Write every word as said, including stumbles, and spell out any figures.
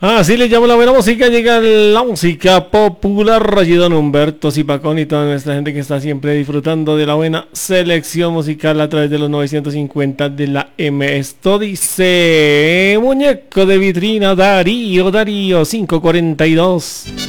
Así le llamo la buena música, llega la música popular, allí don Humberto Zipacón y toda nuestra gente que está siempre disfrutando de la buena selección musical a través de los novecientos cincuenta de la M. Esto dice muñeco de vitrina, Darío, Darío, cinco cuarenta y dos.